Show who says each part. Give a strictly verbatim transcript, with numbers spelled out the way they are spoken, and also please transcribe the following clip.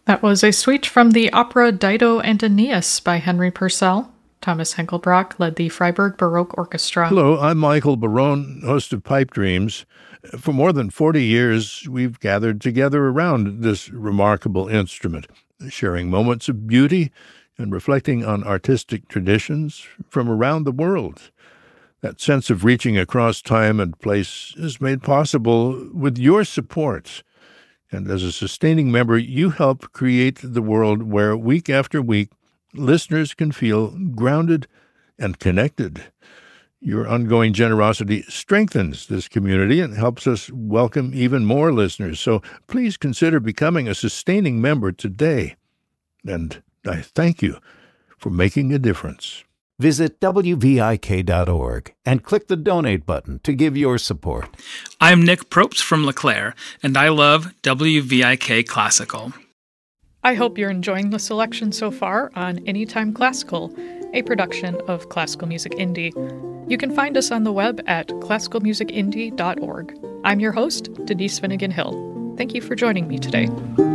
Speaker 1: That was a suite from the opera Dido and Aeneas by Henry Purcell. Thomas Henkelbrock led the Freiburg Baroque Orchestra.
Speaker 2: Hello, I'm Michael Barone, host of Pipe Dreams. For more than forty years, we've gathered together around this remarkable instrument, sharing moments of beauty and reflecting on artistic traditions from around the world. That sense of reaching across time and place is made possible with your support. And as a sustaining member, you help create the world where, week after week, listeners can feel grounded and connected. Your ongoing generosity strengthens this community and helps us welcome even more listeners. So please consider becoming a sustaining member today. And I thank you for making a difference.
Speaker 3: Visit W V I K dot org and click the donate button to give your support.
Speaker 4: I'm Nick Probst from LeClaire, and I love W V I K Classical.
Speaker 1: I hope you're enjoying the selection so far on Anytime Classical, a production of Classical Music Indie. You can find us on the web at classical music indie dot org. I'm your host, Denise Finnegan Hill. Thank you for joining me today.